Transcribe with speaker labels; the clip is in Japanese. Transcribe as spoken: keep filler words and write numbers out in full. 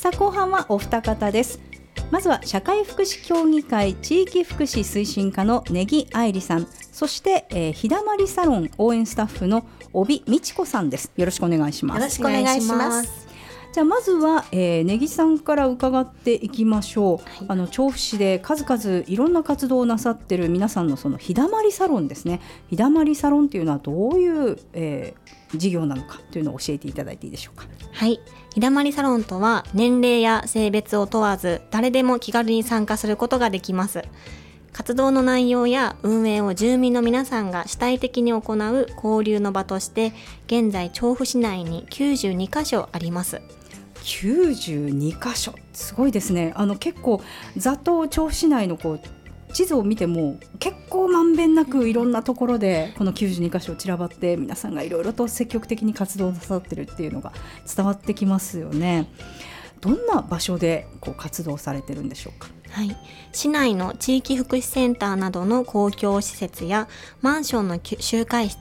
Speaker 1: さあ後半はお二方です。まずは社会福祉協議会地域福祉推進課の根木愛理さん、そして、えー、ひだまりサロン応援スタッフの帯美智子さんです。よろしくお願いします。
Speaker 2: よろしくお願いします。
Speaker 1: じゃあまずは、えー、根木さんから伺っていきましょう、はい、あの調布市で数々いろんな活動をなさっている皆さんのそのひだまりサロンですね。ひだまりサロンというのはどういう、えー、事業なのかというのを教えていただいていいでしょうか。
Speaker 2: はい、ひだまりサロンとは年齢や性別を問わず誰でも気軽に参加することができます。活動の内容や運営を住民の皆さんが主体的に行う交流の場として現在調布市内にきゅうじゅうにかしょあります。
Speaker 1: きゅうじゅうにかしょ、すごいですね。あの結構ざっと調布市内のこう地図を見ても結構まんべんなくいろんなところでこのきゅうじゅうにかしょ散らばって皆さんがいろいろと積極的に活動なさってるっていうのが伝わってきますよね。どんな場所でこう活動されてるんでしょうか。
Speaker 2: はい、市内の地域福祉センターなどの公共施設やマンションの集会室、